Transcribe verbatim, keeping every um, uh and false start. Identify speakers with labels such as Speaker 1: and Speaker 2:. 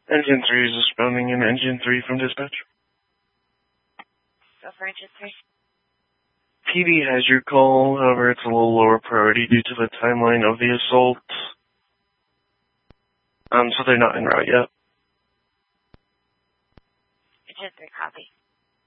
Speaker 1: Engine three is responding in Engine three from dispatch.
Speaker 2: Go for Engine three.
Speaker 1: P D has your call, however it's a little lower priority due to the timeline of the assault. Um, so they're not en route yet.
Speaker 2: Engine three, copy.